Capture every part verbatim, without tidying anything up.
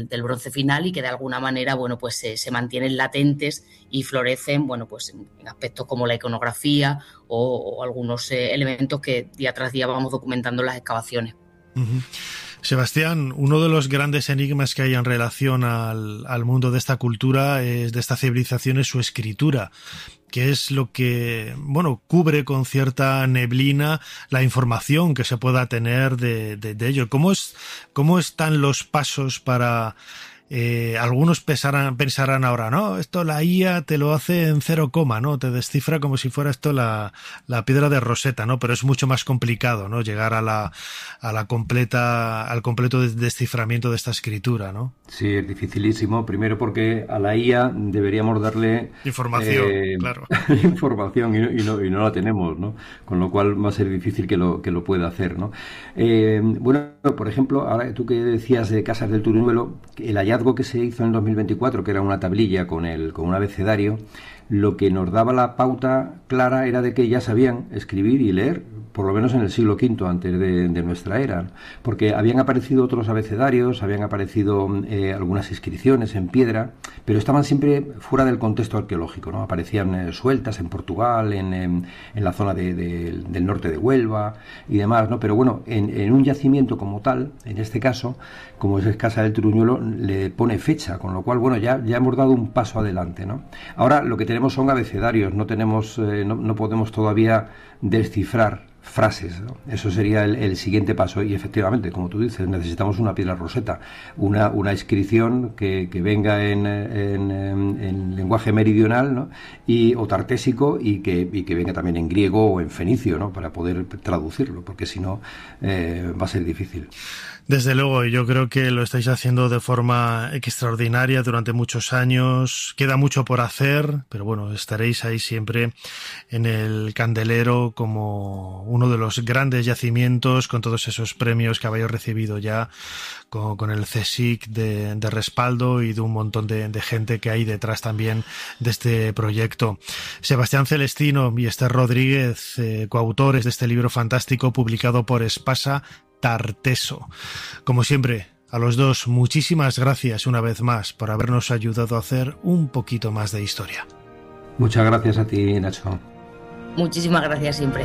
del bronce final y que de alguna manera, bueno, pues se, se mantienen latentes y florecen, bueno, pues en aspectos como la iconografía o, o algunos eh, elementos que día tras día vamos documentando en las excavaciones. Uh-huh. Sebastián, uno de los grandes enigmas que hay en relación al, al mundo de esta cultura, es, de esta civilización, es su escritura, que es lo que, bueno, cubre con cierta neblina la información que se pueda tener de, de, de ello. ¿Cómo es, cómo están los pasos para... Eh, algunos pensarán, pensarán ahora, no, esto la I A te lo hace en cero coma, ¿no? Te descifra como si fuera esto la, la piedra de Rosetta, ¿no? Pero es mucho más complicado, ¿no? Llegar a la, a la completa, al completo desciframiento de esta escritura, ¿no? Sí, es dificilísimo. Primero porque a la I A deberíamos darle información, eh, claro. información y no, y, no, y no la tenemos, ¿no? Con lo cual va a ser difícil que lo, que lo pueda hacer, ¿no? Eh, bueno, por ejemplo, ahora tú que decías de Casas del Turuñuelo, el hallazgo que se hizo en dos mil veinticuatro, que era una tablilla con el con un abecedario, lo que nos daba la pauta clara era de que ya sabían escribir y leer, por lo menos en el siglo quinto antes de, de nuestra era, porque habían aparecido otros abecedarios, habían aparecido eh, algunas inscripciones en piedra, pero estaban siempre fuera del contexto arqueológico, ¿no? Aparecían eh, sueltas en Portugal, en, en, en la zona de, de, del norte de Huelva y demás, ¿no? Pero bueno, en, en un yacimiento como tal, en este caso, como es Casa del Turuñuelo, le pone fecha, con lo cual, bueno, ya, ya hemos dado un paso adelante, ¿no? Ahora lo que tenemos son abecedarios, no tenemos, eh, no, no podemos todavía descifrar frases, ¿no? Eso sería el, el siguiente paso y efectivamente, como tú dices, necesitamos una piedra Rosetta, una, una inscripción que, que venga en, en, en, en lenguaje meridional, ¿no? Y, o tartésico y que, y que venga también en griego o en fenicio, ¿no? Para poder traducirlo, porque si no eh, va a ser difícil. Desde luego, yo creo que lo estáis haciendo de forma extraordinaria durante muchos años. Queda mucho por hacer, pero bueno, estaréis ahí siempre en el candelero como uno de los grandes yacimientos con todos esos premios que habéis recibido ya, con, con el CSIC de, de respaldo y de un montón de, de gente que hay detrás también de este proyecto. Sebastián Celestino y Esther Rodríguez, eh, coautores de este libro fantástico publicado por Espasa, Tarteso. Como siempre, a los dos, muchísimas gracias una vez más por habernos ayudado a hacer un poquito más de historia. Muchas gracias a ti, Nacho. Muchísimas gracias siempre.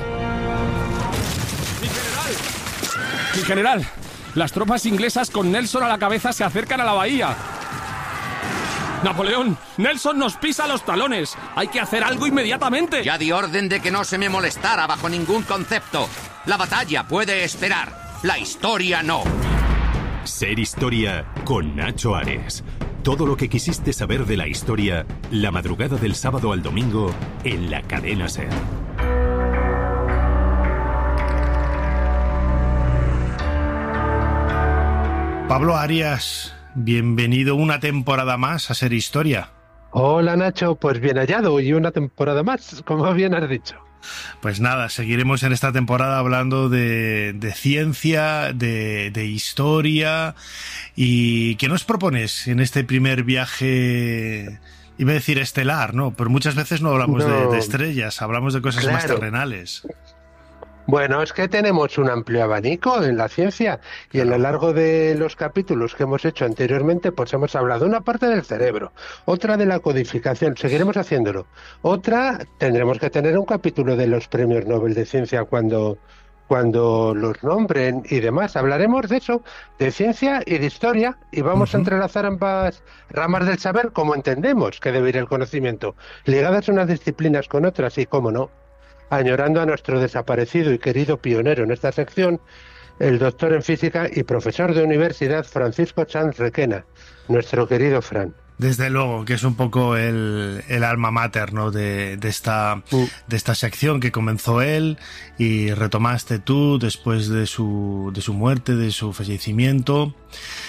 ¡Mi general! ¡Mi general! Las tropas inglesas con Nelson a la cabeza se acercan a la bahía. ¡Napoleón! ¡Nelson nos pisa los talones! ¡Hay que hacer algo inmediatamente! Ya di orden de que no se me molestara bajo ningún concepto. La batalla puede esperar. La historia no. Ser Historia con Nacho Ares. Todo lo que quisiste saber de la historia, la madrugada del sábado al domingo en la cadena SER. Pablo Arias, bienvenido una temporada más a Ser Historia. Hola Nacho, pues bien hallado y una temporada más, como bien has dicho. Pues nada, seguiremos en esta temporada hablando de, de ciencia, de, de historia. ¿Y qué nos propones en este primer viaje? Iba a decir estelar, ¿no? Pero muchas veces no hablamos no. De, de estrellas, hablamos de cosas claro. más terrenales. Bueno, es que tenemos un amplio abanico en la ciencia y a lo largo de los capítulos que hemos hecho anteriormente pues hemos hablado una parte del cerebro, otra de la codificación, seguiremos haciéndolo, otra tendremos que tener un capítulo de los premios Nobel de Ciencia cuando, cuando los nombren y demás, hablaremos de eso, de ciencia y de historia y vamos uh-huh. a entrelazar ambas ramas del saber como entendemos que debe ir el conocimiento, ligadas unas disciplinas con otras y cómo no. Añorando a nuestro desaparecido y querido pionero en esta sección, el doctor en física y profesor de universidad Francisco Sanz Requena, nuestro querido Fran. Desde luego, que es un poco el, el alma mater, ¿no? de, de, esta, uh. de esta sección que comenzó él y retomaste tú después de su, de su muerte, de su fallecimiento.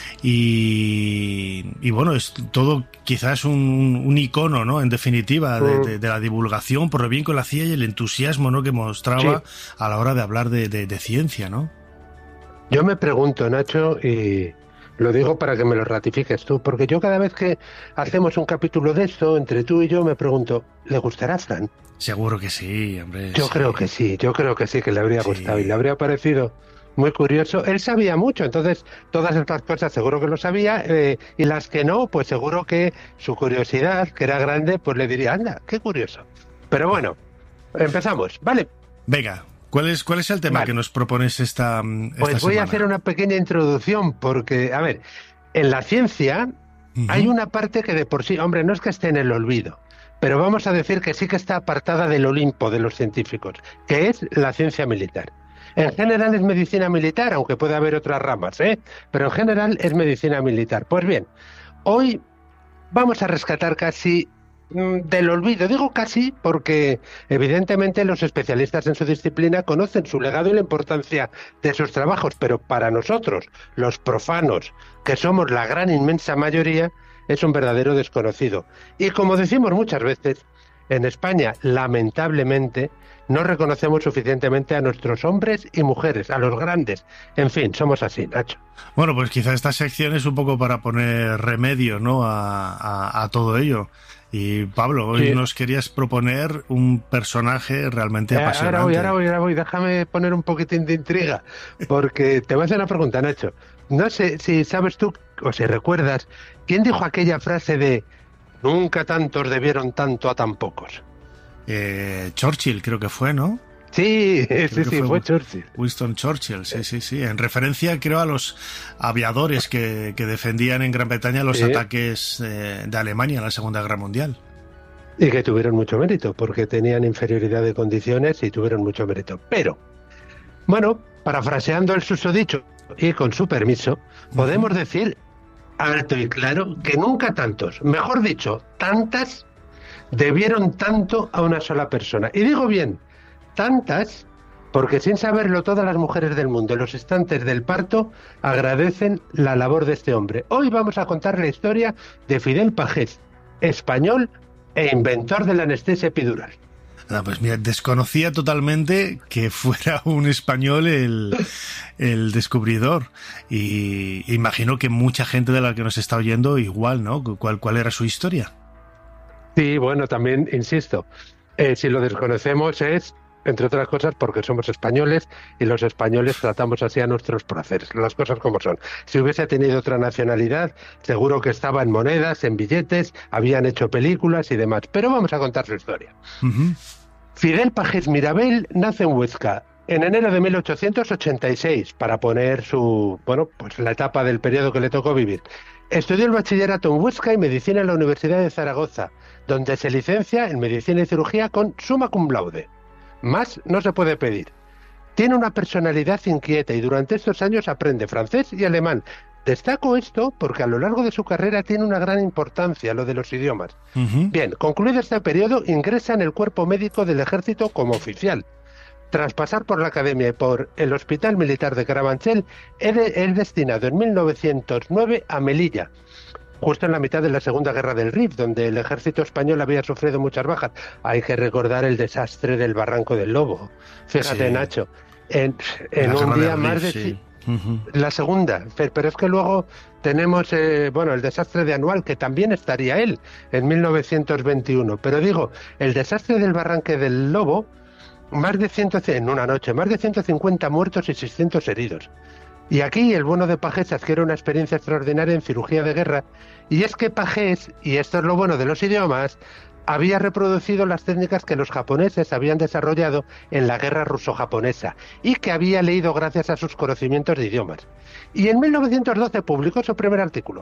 Y, y bueno, es todo quizás un, un icono, ¿no? En definitiva, de, de, de la divulgación, por lo bien que lo hacía y el entusiasmo, ¿no? Que mostraba sí. a la hora de hablar de, de, de ciencia, ¿no? Yo me pregunto, Nacho, y lo digo para que me lo ratifiques tú, porque yo cada vez que hacemos un capítulo de esto, entre tú y yo, me pregunto, ¿le gustará a Fran? Seguro que sí, hombre. Yo sí. creo que sí, yo creo que sí, que le habría sí. gustado y le habría parecido muy curioso. Él sabía mucho, entonces todas estas cosas seguro que lo sabía, eh, y las que no, pues seguro que su curiosidad, que era grande, pues le diría, anda, qué curioso. Pero bueno, empezamos, ¿vale? Venga, ¿cuál es, cuál es el tema vale. que nos propones esta, esta Pues voy semana? a hacer una pequeña introducción, porque, a ver, en la ciencia uh-huh. hay una parte que de por sí, hombre, no es que esté en el olvido, pero vamos a decir que sí que está apartada del Olimpo de los científicos, que es la ciencia militar. En general es medicina militar, aunque puede haber otras ramas, ¿eh? Pero en general es medicina militar. Pues bien, hoy vamos a rescatar casi mmm, del olvido. Digo casi porque evidentemente los especialistas en su disciplina conocen su legado y la importancia de sus trabajos, pero para nosotros, los profanos, que somos la gran inmensa mayoría, es un verdadero desconocido. Y como decimos muchas veces, en España, lamentablemente, no reconocemos suficientemente a nuestros hombres y mujeres, a los grandes. En fin, somos así, Nacho. Bueno, pues quizá esta sección es un poco para poner remedio, ¿no?, a, a, a todo ello. Y Pablo, hoy sí. nos querías proponer un personaje realmente eh, apasionante. Ahora voy, ahora voy, ahora voy. Déjame poner un poquitín de intriga, porque te voy a hacer una pregunta, Nacho. No sé si sabes tú, o si recuerdas, ¿quién dijo aquella frase de nunca tantos debieron tanto a tan pocos? Eh, Churchill creo que fue, ¿no? Sí, creo sí, sí, fue, fue Churchill. Winston Churchill, sí, sí, sí. En referencia, creo, a los aviadores que, que defendían en Gran Bretaña los sí. ataques eh, de Alemania en la Segunda Guerra Mundial. Y que tuvieron mucho mérito, porque tenían inferioridad de condiciones y tuvieron mucho mérito. Pero, bueno, parafraseando el susodicho y con su permiso, podemos uh-huh. decir alto y claro que nunca tantos, mejor dicho, tantas debieron tanto a una sola persona. Y digo bien, tantas, porque sin saberlo todas las mujeres del mundo en los instantes del parto agradecen la labor de este hombre. Hoy vamos a contar la historia de Fidel Pagés, español e inventor de la anestesia epidural. Ah, pues mira, desconocía totalmente que fuera un español el, el descubridor, y imagino que mucha gente de la que nos está oyendo igual, ¿no? ¿Cuál, cuál era su historia? Sí, bueno, también, insisto, eh, si lo desconocemos es, entre otras cosas, porque somos españoles y los españoles tratamos así a nuestros placeres, las cosas como son. Si hubiese tenido otra nacionalidad, seguro que estaba en monedas, en billetes, habían hecho películas y demás, pero vamos a contar su historia. Uh-huh. Fidel Pagés Mirabel nace en Huesca en enero de mil ochocientos ochenta y seis, para poner su, bueno, pues la etapa del periodo que le tocó vivir. Estudió el bachillerato en Huesca y medicina en la Universidad de Zaragoza, donde se licencia en medicina y cirugía con summa cum laude. Más no se puede pedir. Tiene una personalidad inquieta y durante estos años aprende francés y alemán. Destaco esto porque a lo largo de su carrera tiene una gran importancia lo de los idiomas. Uh-huh. Bien, concluido este periodo, ingresa en el cuerpo médico del ejército como oficial. Tras pasar por la academia y por el Hospital Militar de Carabanchel, es destinado en mil novecientos nueve a Melilla, justo en la mitad de la Segunda Guerra del Rif, donde el ejército español había sufrido muchas bajas. Hay que recordar el desastre del Barranco del Lobo. Fíjate, sí. Nacho, en, en un día más de... Sí. Uh-huh. La segunda, pero es que luego tenemos eh, bueno, el desastre de Anual, que también estaría él, en mil novecientos veintiuno. Pero digo, el desastre del Barranco del Lobo, más de cien, en una noche, más de ciento cincuenta muertos y seiscientos heridos. Y aquí el bueno de Pagés adquiere una experiencia extraordinaria en cirugía de guerra, y es que Pagés, y esto es lo bueno de los idiomas, había reproducido las técnicas que los japoneses habían desarrollado en la guerra ruso-japonesa y que había leído gracias a sus conocimientos de idiomas. Y en mil novecientos doce publicó su primer artículo,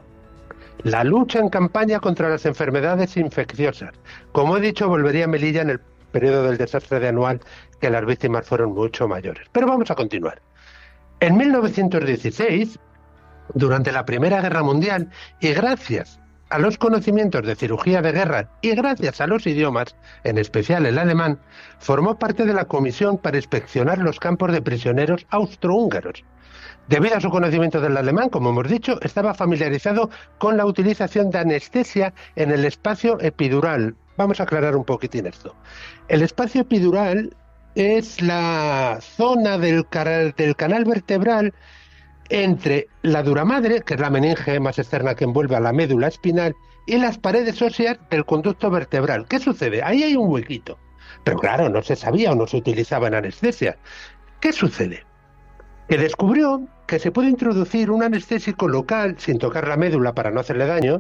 La lucha en campaña contra las enfermedades infecciosas. Como he dicho, volvería a Melilla en el periodo del desastre de Anual, que las víctimas fueron mucho mayores. Pero vamos a continuar. En mil novecientos dieciséis, durante la Primera Guerra Mundial, y gracias a los conocimientos de cirugía de guerra y gracias a los idiomas, en especial el alemán, formó parte de la comisión para inspeccionar los campos de prisioneros austrohúngaros. Debido a su conocimiento del alemán, como hemos dicho, estaba familiarizado con la utilización de anestesia en el espacio epidural. Vamos a aclarar un poquitín esto. El espacio epidural es la zona del, car- del canal vertebral entre la dura madre, que es la meninge más externa que envuelve a la médula espinal, y las paredes óseas del conducto vertebral. ¿Qué sucede? Ahí hay un huequito. Pero claro, no se sabía o no se utilizaba en anestesia. ¿Qué sucede? que descubrió que se puede introducir un anestésico local sin tocar la médula para no hacerle daño,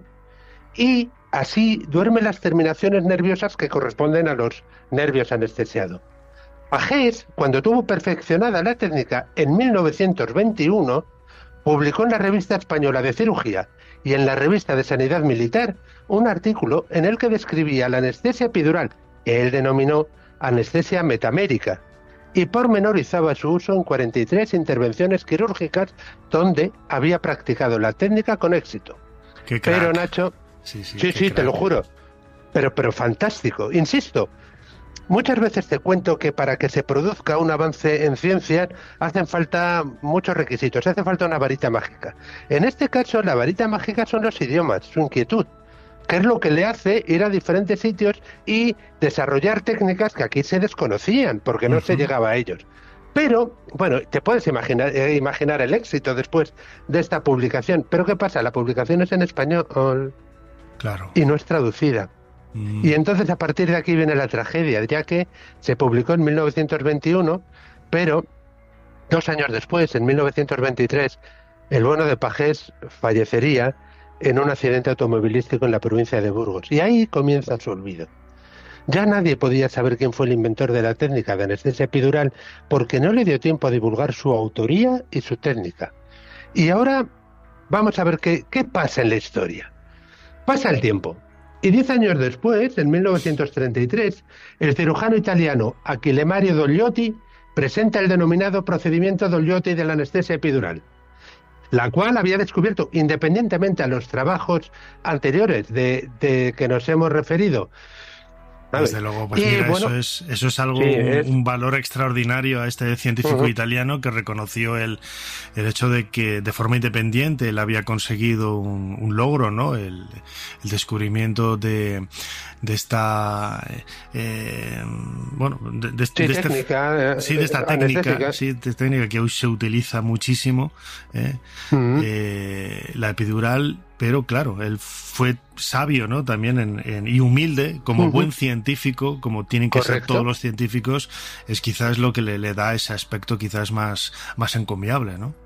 y así duerme las terminaciones nerviosas que corresponden a los nervios anestesiados. Pagés, cuando tuvo perfeccionada la técnica en mil novecientos veintiuno, publicó en la Revista Española de Cirugía y en la Revista de Sanidad Militar un artículo en el que describía la anestesia epidural, que él denominó anestesia metamérica, y pormenorizaba su uso en cuarenta y tres intervenciones quirúrgicas donde había practicado la técnica con éxito. Qué crack. Pero Nacho, sí, sí, sí, sí, te lo juro, pero, pero fantástico, insisto. Muchas veces te cuento que para que se produzca un avance en ciencia hacen falta muchos requisitos, hace falta una varita mágica. En este caso, la varita mágica son los idiomas, su inquietud, que es lo que le hace ir a diferentes sitios y desarrollar técnicas que aquí se desconocían, porque no uh-huh. se llegaba a ellos. Pero, bueno, te puedes imaginar, eh, imaginar el éxito después de esta publicación. Pero ¿qué pasa? La publicación es en español claro. y no es traducida. Y entonces a partir de aquí viene la tragedia, ya que se publicó en mil novecientos veintiuno, pero dos años después, en mil novecientos veintitrés, el bueno de Pagés fallecería en un accidente automovilístico en la provincia de Burgos. Y ahí comienza su olvido. Ya nadie podía saber quién fue el inventor de la técnica de anestesia epidural porque no le dio tiempo a divulgar su autoría y su técnica. Y ahora vamos a ver qué, qué pasa en la historia. Pasa el tiempo. Y diez años después, en mil novecientos treinta y tres, el cirujano italiano Achille Mario Dogliotti presenta el denominado procedimiento Dogliotti de la anestesia epidural, la cual había descubierto, independientemente a los trabajos anteriores de, de que nos hemos referido. Desde luego, pues y, mira, bueno, eso es eso es algo, sí, es... Un, un valor extraordinario a este científico uh-huh. italiano que reconoció el, el hecho de que de forma independiente él había conseguido un, un logro, ¿no? El, el descubrimiento de, de esta eh, bueno, de, de, sí, de técnica, este, sí, de esta técnica, sí, de técnica que hoy se utiliza muchísimo, ¿eh? Uh-huh. Eh, la epidural. Pero claro, él fue sabio, ¿no? También en, en, y humilde, como uh-huh. buen científico, como tienen que Correcto. Ser todos los científicos, es quizás lo que le, le da ese aspecto quizás más, más encomiable, ¿no?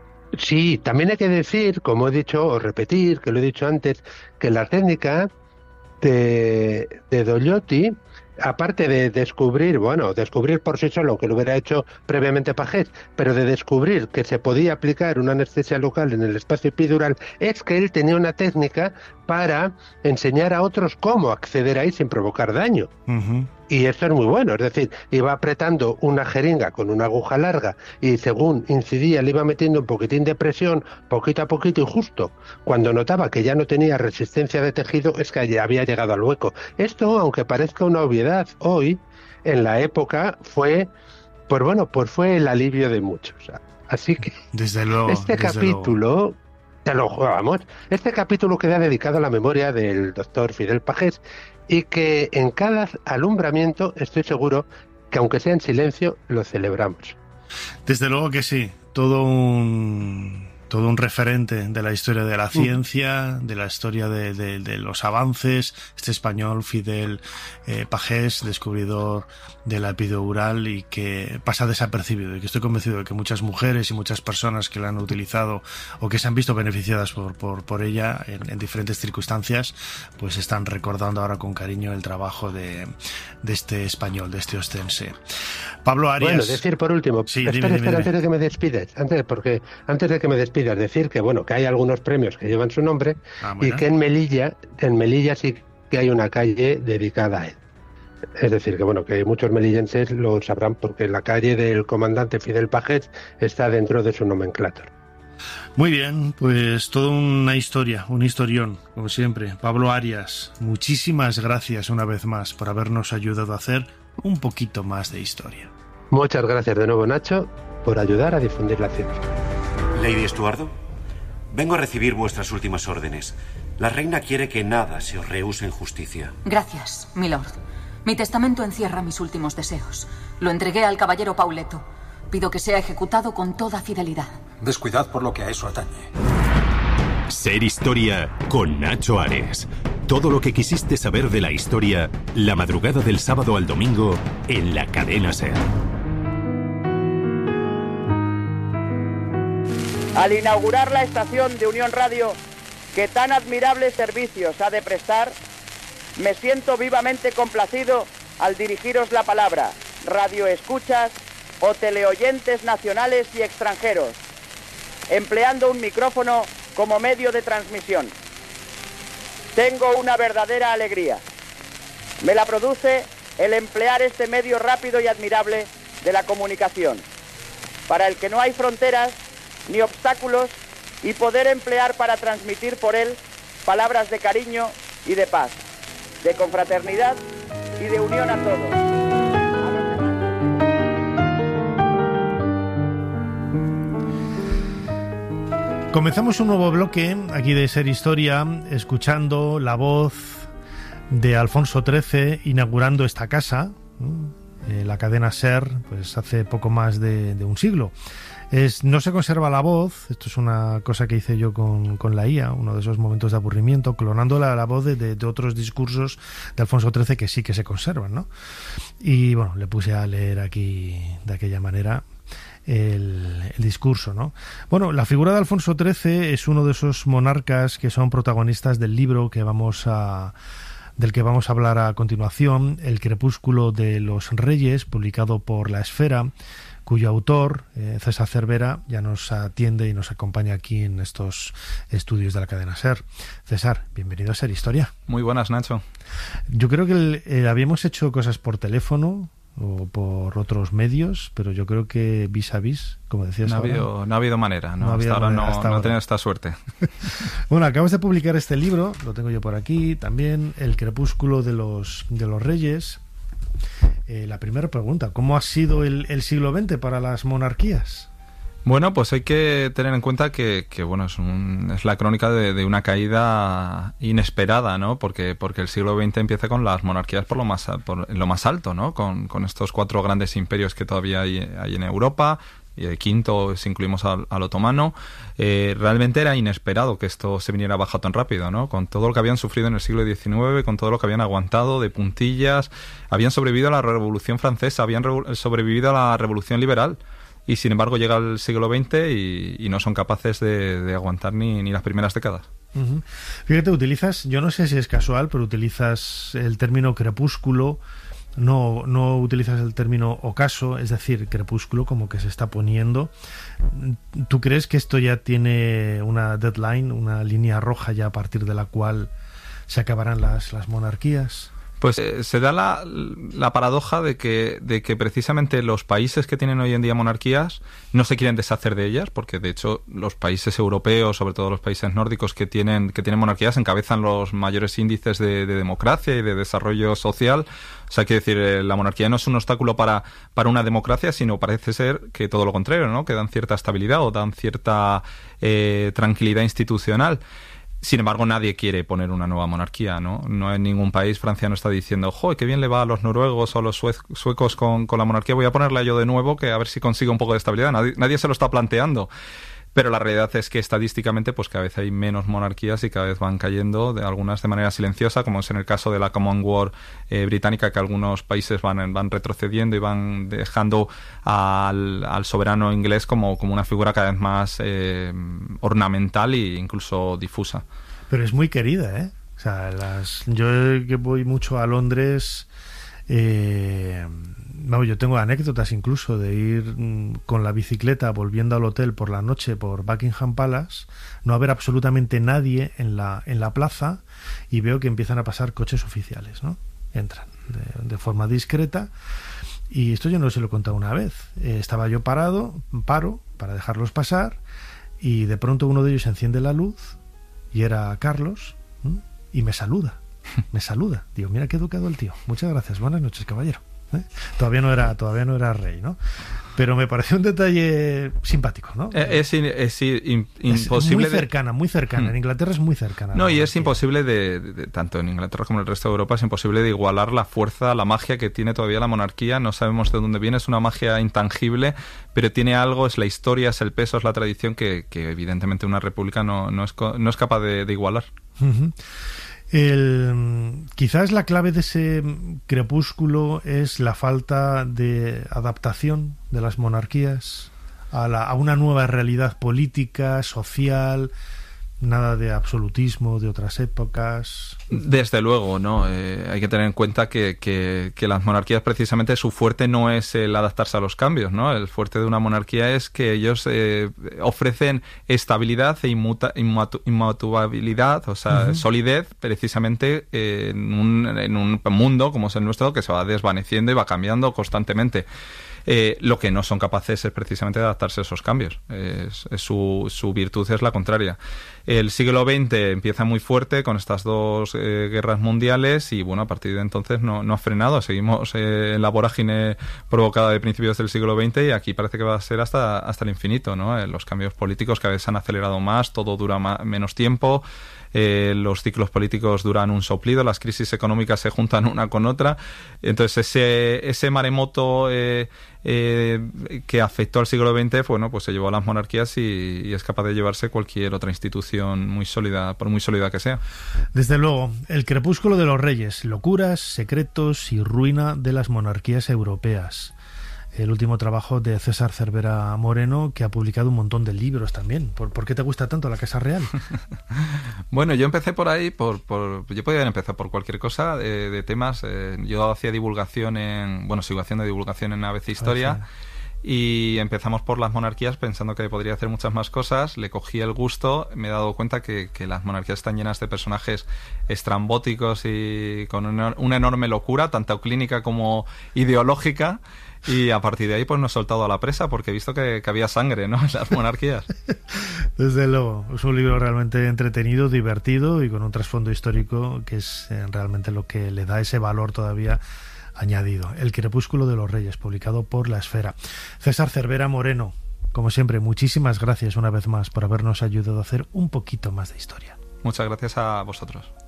Sí, también hay que decir, como he dicho, o repetir, que lo he dicho antes, que la técnica de, de Dogliotti, aparte de descubrir, bueno, descubrir por sí solo, que lo hubiera hecho previamente Pagés, pero de descubrir que se podía aplicar una anestesia local en el espacio epidural, es que él tenía una técnica para enseñar a otros cómo acceder ahí sin provocar daño. Uh-huh. Y esto es muy bueno, es decir, iba apretando una jeringa con una aguja larga y según incidía le iba metiendo un poquitín de presión, poquito a poquito, y justo cuando notaba que ya no tenía resistencia de tejido es que ya había llegado al hueco. Esto, aunque parezca una obviedad hoy, en la época fue, pues bueno, pues fue el alivio de muchos. Así que desde luego, este desde capítulo... luego. Te lo jugamos. Este capítulo queda dedicado a la memoria del doctor Fidel Pagés y que en cada alumbramiento estoy seguro que aunque sea en silencio lo celebramos. Desde luego que sí, todo un todo un referente de la historia de la ciencia, de la historia de, de, de los avances, este español Fidel eh, Pagés, descubridor de la epidural y que pasa desapercibido, y que estoy convencido de que muchas mujeres y muchas personas que la han utilizado o que se han visto beneficiadas por, por, por ella en, en diferentes circunstancias, pues están recordando ahora con cariño el trabajo de, de este español, de este ostense. Pablo Arias. Bueno, decir por último, sí, espera, dime, dime, espera, dime. antes de que me despides, antes, porque antes de que me despidas, decir que bueno, que hay algunos premios que llevan su nombre ah, bueno. y que en Melilla, en Melilla sí que hay una calle dedicada a él. Es decir, que bueno, que muchos melillenses lo sabrán porque la calle del comandante Fidel Pagés está dentro de su nomenclator. Muy bien, pues toda una historia, un historión, como siempre. Pablo Arias, muchísimas gracias una vez más por habernos ayudado a hacer un poquito más de historia. Muchas gracias de nuevo, Nacho, por ayudar a difundir la ciencia. Lady Estuardo, vengo a recibir vuestras últimas órdenes. La reina quiere que nada se os rehúse en justicia. Gracias, milord. Mi testamento encierra mis últimos deseos. Lo entregué al caballero Pauleto. Pido que sea ejecutado con toda fidelidad. Descuidad por lo que a eso atañe. Ser Historia con Nacho Ares. Todo lo que quisiste saber de la historia, la madrugada del sábado al domingo en la cadena SER. Al inaugurar la estación de Unión Radio, que tan admirables servicios ha de prestar, me siento vivamente complacido al dirigiros la palabra, radioescuchas o teleoyentes nacionales y extranjeros, empleando un micrófono como medio de transmisión. Tengo una verdadera alegría. Me la produce el emplear este medio rápido y admirable de la comunicación, para el que no hay fronteras ni obstáculos, y poder emplear para transmitir por él palabras de cariño y de paz, de confraternidad y de unión a todos. Comenzamos un nuevo bloque aquí de Ser Historia, escuchando la voz de Alfonso trece inaugurando esta casa, eh, la cadena SER, pues hace poco más de, de un siglo. Es, no se conserva la voz, esto es una cosa que hice yo con, con la I A, uno de esos momentos de aburrimiento, clonando la, la voz de, de, de otros discursos de Alfonso trece que sí que se conservan, ¿no? Y bueno, le puse a leer aquí de aquella manera el, el discurso, ¿no? Bueno, la figura de Alfonso trece es uno de esos monarcas que son protagonistas del libro que vamos a... del que vamos a hablar a continuación, El crepúsculo de los reyes, publicado por La Esfera, cuyo autor, eh, César Cervera, ya nos atiende y nos acompaña aquí en estos estudios de la cadena SER. César, bienvenido a Ser Historia. Muy buenas, Nacho. Yo creo que el, eh, habíamos hecho cosas por teléfono o por otros medios, pero yo creo que vis a vis, como decías no ha ahora, habido, no ha habido manera, ¿no? no hasta ahora manera, no, hasta no he ahora. tenido esta suerte. Bueno, acabas de publicar este libro, lo tengo yo por aquí, también El crepúsculo de los, de los reyes. Eh, la primera pregunta, ¿cómo ha sido el, el siglo veinte para las monarquías? Bueno, pues hay que tener en cuenta que, que bueno, es, un, es la crónica de, de una caída inesperada, ¿no? Porque, porque el siglo veinte empieza con las monarquías por lo más, por lo más alto, ¿no? Con, con estos cuatro grandes imperios que todavía hay, hay en Europa, y el quinto, si incluimos al, al otomano. Eh, realmente era inesperado que esto se viniera abajo tan rápido, ¿no? Con todo lo que habían sufrido en el siglo diecinueve, con todo lo que habían aguantado de puntillas, habían sobrevivido a la Revolución Francesa, habían re- sobrevivido a la Revolución Liberal, y sin embargo llega el siglo veinte y, y no son capaces de, de aguantar ni, ni las primeras décadas. Uh-huh. Fíjate, utilizas, yo no sé si es casual, pero utilizas el término crepúsculo. No, no utilizas el término ocaso, es decir, crepúsculo, como que se está poniendo. ¿Tú crees que esto ya tiene una deadline, una línea roja ya a partir de la cual se acabarán las, las monarquías? Pues eh, se da la, la paradoja de que, de que precisamente los países que tienen hoy en día monarquías no se quieren deshacer de ellas, porque de hecho los países europeos, sobre todo los países nórdicos que tienen, que tienen monarquías, encabezan los mayores índices de, de democracia y de desarrollo social. O sea, quiere decir, eh, la monarquía no es un obstáculo para, para una democracia, sino parece ser que todo lo contrario, ¿no? Que dan cierta estabilidad o dan cierta eh, tranquilidad institucional. Sin embargo, nadie quiere poner una nueva monarquía, ¿no? No en ningún país. Francia no está diciendo, ¡joder, qué bien le va a los noruegos o a los suecos con, con la monarquía! Voy a ponerla yo de nuevo, que a ver si consigo un poco de estabilidad. Nadie, nadie se lo está planteando. Pero la realidad es que estadísticamente pues cada vez hay menos monarquías y cada vez van cayendo, de algunas de manera silenciosa, como es en el caso de la Commonwealth eh, británica, que algunos países van, van retrocediendo y van dejando al, al soberano inglés como, como una figura cada vez más eh, ornamental e incluso difusa. Pero es muy querida, ¿eh? O sea, las, yo que voy mucho a Londres... Eh, no, yo tengo anécdotas incluso de ir mm, con la bicicleta volviendo al hotel por la noche por Buckingham Palace, no haber absolutamente nadie en la, en la plaza, y veo que empiezan a pasar coches oficiales, ¿no? Entran de, de forma discreta, y esto yo no se lo he contado una vez. Eh, estaba yo parado, paro para dejarlos pasar, y de pronto uno de ellos enciende la luz y era Carlos, ¿no? Y me saluda. Me saluda. Digo, mira qué educado el tío. Muchas gracias. Buenas noches, caballero. ¿Eh? Todavía no era, todavía no era rey, ¿no? Pero me pareció un detalle simpático, ¿no? Es, es, es in, imposible. Es muy cercana, muy cercana. De... En Inglaterra es muy cercana. No, y es imposible de, de, de, tanto en Inglaterra como en el resto de Europa, es imposible de igualar la fuerza, la magia que tiene todavía la monarquía. No sabemos de dónde viene, es una magia intangible, pero tiene algo, es la historia, es el peso, es la tradición que, que evidentemente una república no, no, es, no es capaz de, de igualar. Uh-huh. El, quizás la clave de ese crepúsculo es la falta de adaptación de las monarquías a, la, a una nueva realidad política, social, nada de absolutismo de otras épocas. Desde luego, ¿no? Eh, hay que tener en cuenta que, que, que las monarquías, precisamente, su fuerte no es el adaptarse a los cambios, ¿no? El fuerte de una monarquía es que ellos eh, ofrecen estabilidad e inmuta, inmatu, inmutabilidad, o sea, uh-huh. solidez, precisamente eh, en, un, en un mundo como es el nuestro, que se va desvaneciendo y va cambiando constantemente. Eh, lo que no son capaces es precisamente de adaptarse a esos cambios. Es, es su, su virtud es la contraria. El siglo veinte empieza muy fuerte con estas dos eh, guerras mundiales y, bueno, a partir de entonces no, no ha frenado. Seguimos eh, en la vorágine provocada de principios del siglo veinte y aquí parece que va a ser hasta, hasta el infinito, ¿no? Eh, los cambios políticos cada vez se han acelerado más, todo dura más, menos tiempo. Eh, los ciclos políticos duran un soplido, las crisis económicas se juntan una con otra. Entonces ese, ese maremoto eh, eh, que afectó al siglo veinte, bueno, pues se llevó a las monarquías y, y es capaz de llevarse cualquier otra institución muy sólida, por muy sólida que sea. Desde luego, El crepúsculo de los reyes, locuras, secretos y ruina de las monarquías europeas. El último trabajo de César Cervera Moreno, que ha publicado un montón de libros también. ¿Por, ¿por qué te gusta tanto la Casa Real? Bueno, yo empecé por ahí, por, por yo podía empezar por cualquier cosa de, de temas. Eh, yo hacía divulgación en, bueno, sigo haciendo divulgación en A B C Historia. Ah, sí. Y empezamos por las monarquías pensando que podría hacer muchas más cosas. Le cogí el gusto, me he dado cuenta que, que las monarquías están llenas de personajes estrambóticos y con una, una enorme locura, tanto clínica como ideológica. Y a partir de ahí pues nos he soltado a la presa porque he visto que, que había sangre, ¿no?, en las monarquías. Desde luego, es un libro realmente entretenido, divertido y con un trasfondo histórico que es eh, realmente lo que le da ese valor todavía añadido. El crepúsculo de los reyes, publicado por La Esfera. César Cervera Moreno, como siempre, muchísimas gracias una vez más por habernos ayudado a hacer un poquito más de historia. Muchas gracias a vosotros.